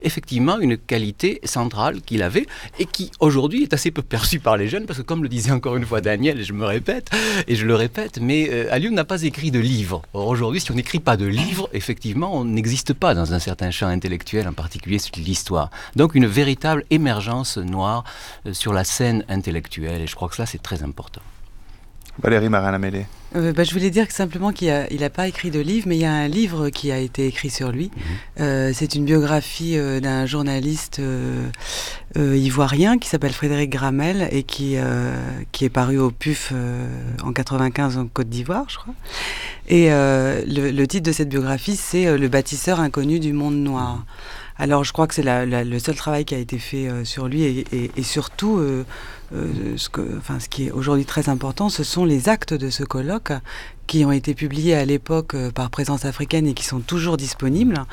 effectivement une qualité centrale qu'il avait et qui aujourd'hui est assez peu perçue par les jeunes parce que comme le disait encore une fois Daniel, et je le répète, mais Alioune n'a pas écrit de livre. Or aujourd'hui, si on n'écrit pas de livre, effectivement, on n'existe pas dans un certain champ intellectuel, en particulier celui de l'histoire. Donc une véritable émergence noire sur la scène intellectuelle et je crois que ça c'est très important. Valérie Marin-Lamellé. Je voulais dire simplement qu'il n'a pas écrit de livre, mais il y a un livre qui a été écrit sur lui. C'est une biographie d'un journaliste ivoirien qui s'appelle Frédéric Gramel et qui est paru au PUF en 95 en Côte d'Ivoire, je crois. Et le titre de cette biographie, c'est « Le bâtisseur inconnu du monde noir ». Alors je crois que c'est le seul travail qui a été fait sur lui et surtout ce qui est aujourd'hui très important, ce sont les actes de ce colloque qui ont été publiés à l'époque par Présence africaine et qui sont toujours disponibles,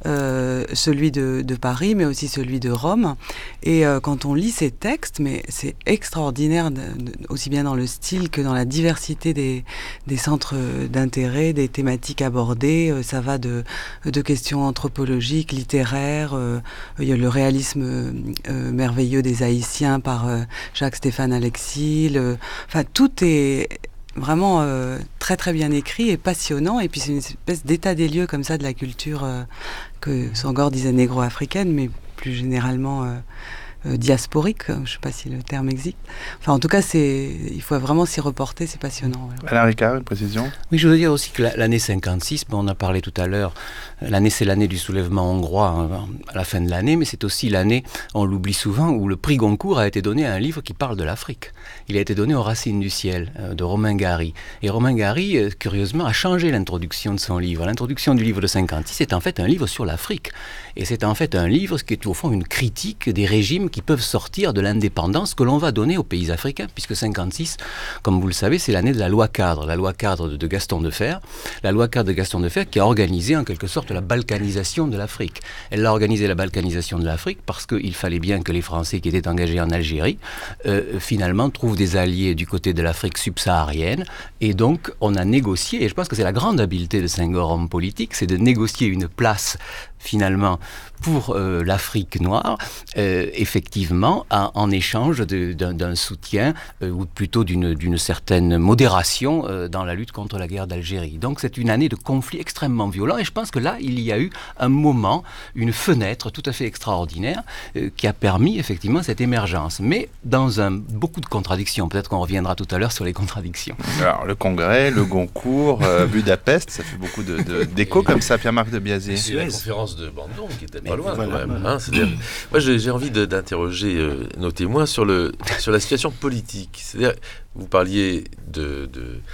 celui de Paris, mais aussi celui de Rome. Et quand on lit ces textes, mais c'est extraordinaire, aussi bien dans le style que dans la diversité des centres d'intérêt, des thématiques abordées. Ça va de questions anthropologiques, littéraires, il y a le réalisme merveilleux des Haïtiens par Jacques-Stéphane Alexis. Enfin, tout est vraiment très très bien écrit et passionnant, et puis c'est une espèce d'état des lieux comme ça de la culture que Senghor disait négro-africaine, mais plus généralement diasporique, je ne sais pas si le terme existe. Enfin, en tout cas, il faut vraiment s'y reporter, c'est passionnant. Ouais. Alain Ricard, une précision ? Oui, je veux dire aussi que l'année 56, on a parlé tout à l'heure, c'est l'année du soulèvement hongrois à la fin de l'année, mais c'est aussi l'année, on l'oublie souvent, où le prix Goncourt a été donné à un livre qui parle de l'Afrique. Il a été donné aux Racines du ciel, de Romain Gary. Et Romain Gary, curieusement, a changé l'introduction de son livre. L'introduction du livre de 56 est en fait un livre sur l'Afrique. Et c'est en fait un livre qui est au fond une critique des régimes qui peuvent sortir de l'indépendance que l'on va donner aux pays africains, puisque 56, comme vous le savez, c'est l'année de la loi cadre de Gaston Defferre, la loi cadre de Gaston Defferre qui a organisé en quelque sorte la balkanisation de l'Afrique. Elle a organisé la balkanisation de l'Afrique parce qu'il fallait bien que les Français qui étaient engagés en Algérie, finalement, trouvent des alliés du côté de l'Afrique subsaharienne, et donc on a négocié, et je pense que c'est la grande habileté de Senghor, homme politique, c'est de négocier une place finalement pour l'Afrique noire, effectivement, en échange d'un soutien, ou plutôt d'une certaine modération dans la lutte contre la guerre d'Algérie. Donc c'est une année de conflits extrêmement violents, et je pense que là, il y a eu un moment, une fenêtre tout à fait extraordinaire, qui a permis effectivement cette émergence. Mais dans beaucoup de contradictions, peut-être qu'on reviendra tout à l'heure sur les contradictions. Alors, le Congrès, le Goncourt, Budapest, ça fait beaucoup d'écho comme ça, Pierre-Marc de Biazier. C'est la conférence de Bandung qui était pas loin, voilà, quand même. Hein, moi, j'ai envie d'interroger nos témoins sur la situation politique. C'est-à-dire, vous parliez de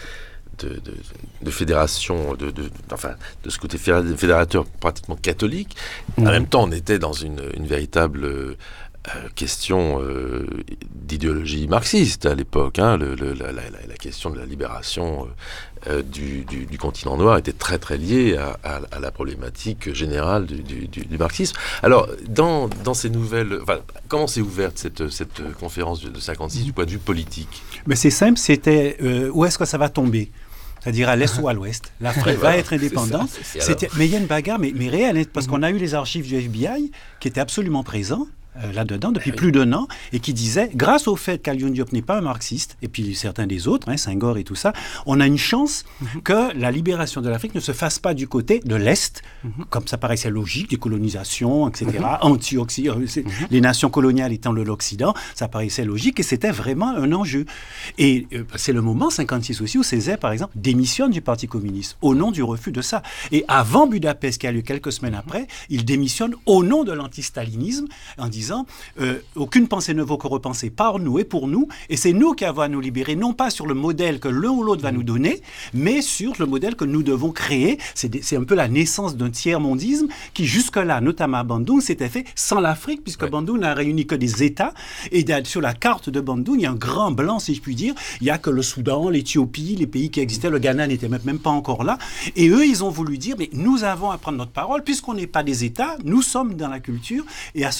fédération, de ce côté fédérateur pratiquement catholique. En même temps, on était dans une véritable question d'idéologie marxiste à l'époque. Hein, la question de la libération du continent noir était très très liée à la problématique générale du marxisme. Alors, dans ces nouvelles... comment s'est ouverte cette conférence de 56 du point de vue politique ? Mais c'est simple, c'était où est-ce que ça va tomber ? C'est-à-dire à l'est ou à l'ouest. L'Afrique va être indépendante. Mais il y a une bagarre, mais réelle, parce qu'on a eu les archives du FBI qui étaient absolument présents là-dedans depuis plus d'un an, et qui disait, grâce au fait qu'Alioune Diop n'est pas un marxiste, et puis certains des autres, Senghor et tout ça, on a une chance que la libération de l'Afrique ne se fasse pas du côté de l'Est, comme ça paraissait logique, décolonisation, etc., anti-Occident, les nations coloniales étant l'Occident, ça paraissait logique, et c'était vraiment un enjeu. Et c'est le moment, 56 aussi, où Césaire, par exemple, démissionne du Parti communiste, au nom du refus de ça. Et avant Budapest, qui a lieu quelques semaines après, il démissionne au nom de l'antistalinisme, en disant aucune pensée ne vaut que repensée par nous et pour nous, et c'est nous qui avons à nous libérer, non pas sur le modèle que l'un ou l'autre va nous donner, mais sur le modèle que nous devons créer. C'est un peu la naissance d'un tiers-mondisme qui jusque-là, notamment à Bandung, s'était fait sans l'Afrique, puisque Bandung n'a réuni que des États, et sur la carte de Bandung, il y a un grand blanc, si je puis dire, il n'y a que le Soudan, l'Éthiopie, les pays qui existaient, le Ghana n'était même pas encore là, et eux, ils ont voulu dire, mais nous avons à prendre notre parole, puisqu'on n'est pas des États, nous sommes dans la culture, et à ce titre-là,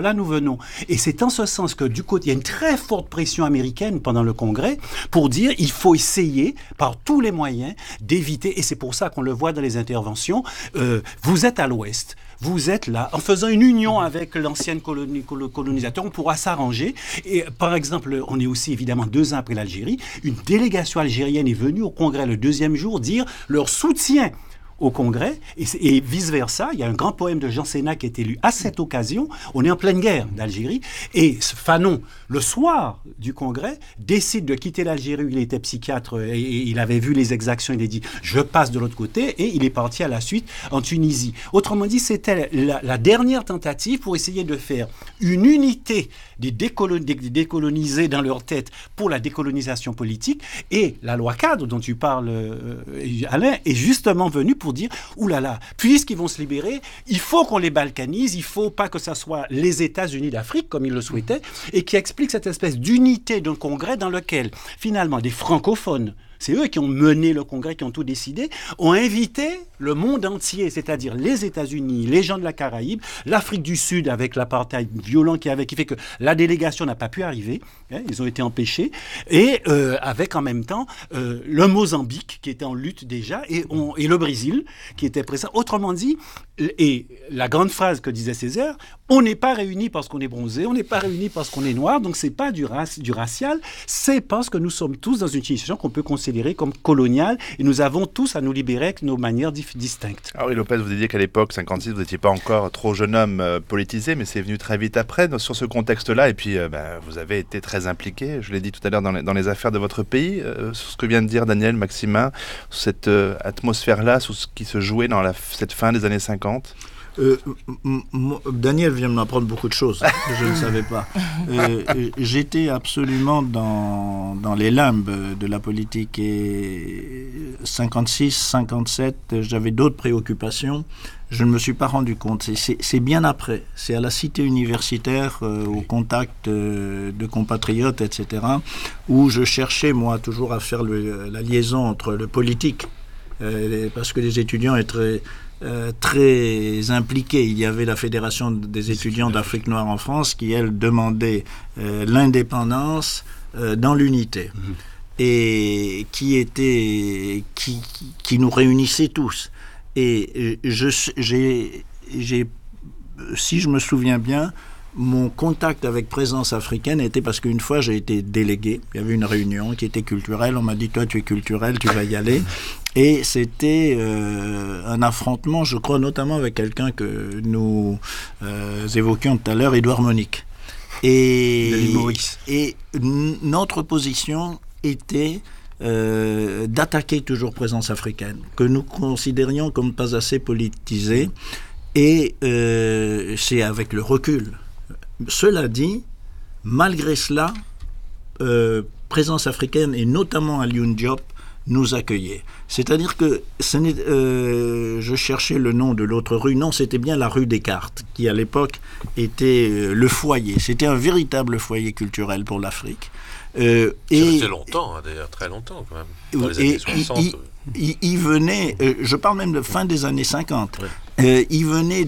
là nous venons. Et c'est en ce sens que du côté, il y a une très forte pression américaine pendant le Congrès pour dire il faut essayer par tous les moyens d'éviter, et c'est pour ça qu'on le voit dans les interventions, vous êtes à l'ouest. Vous êtes là, en faisant une union avec l'ancienne colonisateur, on pourra s'arranger. Et par exemple, on est aussi évidemment 2 ans après l'Algérie, une délégation algérienne est venue au Congrès le 2e jour dire leur soutien au Congrès, et vice-versa. Il y a un grand poème de Jean Sénac qui est élu à cette occasion. On est en pleine guerre d'Algérie, et Fanon, le soir du Congrès, décide de quitter l'Algérie. Il était psychiatre et il avait vu les exactions. Il a dit « je passe de l'autre côté » et il est parti à la suite en Tunisie. Autrement dit, c'était la dernière tentative pour essayer de faire une unité des décolonisés dans leur tête pour la décolonisation politique. Et la loi cadre dont tu parles, Alain, est justement venue pour dire « oulala, puisqu'ils vont se libérer, il faut qu'on les balkanise, il ne faut pas que ce soit les États-Unis d'Afrique, comme ils le souhaitaient, et qui explique cette espèce d'unité d'un congrès dans lequel, finalement, des francophones, c'est eux qui ont mené le Congrès, qui ont tout décidé, ont invité le monde entier, c'est-à-dire les États-Unis, les gens de la Caraïbe, l'Afrique du Sud avec l'apartheid violent qui fait que la délégation n'a pas pu arriver, ils ont été empêchés, et avec en même temps le Mozambique qui était en lutte déjà, et le Brésil qui était présent. Autrement dit, et la grande phrase que disait Césaire, on n'est pas réunis parce qu'on est bronzé, on n'est pas réunis parce qu'on est noir, donc c'est pas du racial, c'est parce que nous sommes tous dans une situation qu'on peut considérer comme coloniale, et nous avons tous à nous libérer avec nos manières distinctes. Henri Lopez, vous disiez qu'à l'époque, 56, vous n'étiez pas encore trop jeune homme politisé, mais c'est venu très vite après, sur ce contexte-là, et puis vous avez été très impliqué, je l'ai dit tout à l'heure, dans les affaires de votre pays, sur ce que vient de dire Daniel, Maximin, cette atmosphère-là, sur ce qui se jouait dans cette fin des années 50. Daniel vient de m'apprendre beaucoup de choses, je ne savais pas. J'étais absolument dans les limbes de la politique, et 56, 57, j'avais d'autres préoccupations. Je ne me suis pas rendu compte. C'est bien après. C'est à la cité universitaire, au contact de compatriotes, etc., où je cherchais, moi, toujours à faire la liaison entre le politique, parce que les étudiants étaient très impliqués. Il y avait la Fédération des étudiants d'Afrique noire en France qui, elle, demandait l'indépendance dans l'unité, et qui nous réunissait tous. Et si je me souviens bien, mon contact avec Présence africaine était parce qu'une fois j'ai été délégué, il y avait une réunion qui était culturelle, on m'a dit toi tu es culturel, tu vas y aller, et c'était un affrontement, je crois notamment avec quelqu'un que nous évoquions tout à l'heure, Édouard Monique, et notre position était d'attaquer toujours Présence africaine, que nous considérions comme pas assez politisée, et c'est avec le recul. Cela dit, malgré cela, Présence africaine, et notamment Alioune Diop, nous accueillait. C'est-à-dire que je cherchais le nom de l'autre rue. Non, c'était bien la rue Descartes, qui à l'époque était le foyer. C'était un véritable foyer culturel pour l'Afrique. C'était longtemps, d'ailleurs, très longtemps quand même. Dans les années 60. Il venait, je parle même de fin des années 50, il venait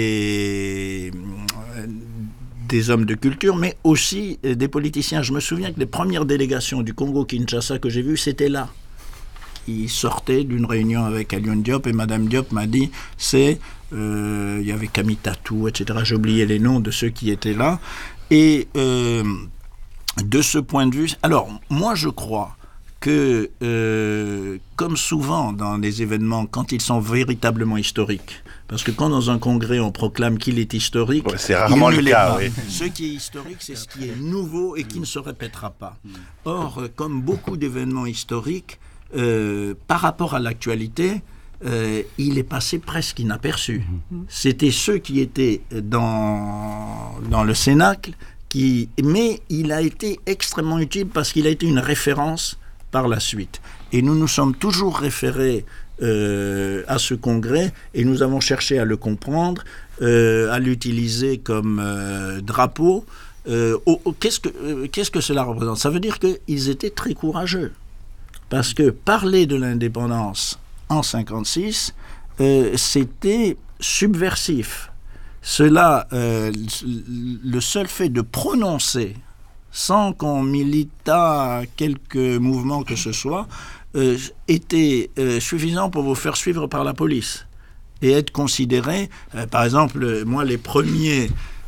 des hommes de culture, mais aussi des politiciens. Je me souviens que les premières délégations du Congo-Kinshasa que j'ai vues, c'était là. Ils sortaient d'une réunion avec Alioune Diop, et Madame Diop m'a dit, il y avait Camille Tatou, etc. J'ai oublié les noms de ceux qui étaient là. Et de ce point de vue, alors moi je crois que, comme souvent dans les événements, quand ils sont véritablement historiques, parce que quand dans un congrès on proclame qu'il est historique, c'est rarement le cas. Oui. Ce qui est historique, c'est ce qui est nouveau et qui ne se répétera pas. Or, comme beaucoup d'événements historiques, par rapport à l'actualité, il est passé presque inaperçu. C'était ceux qui étaient dans le Cénacle, mais il a été extrêmement utile parce qu'il a été une référence par la suite. Et nous nous sommes toujours référés à ce congrès, et nous avons cherché à le comprendre, à l'utiliser comme drapeau. Qu'est-ce que cela représente ? Ça veut dire qu'ils étaient très courageux. Parce que parler de l'indépendance en 1956, c'était subversif. cela, le seul fait de prononcer, sans qu'on militât quelques mouvements que ce soit, était suffisant pour vous faire suivre par la police et être considéré, par exemple, moi les premiers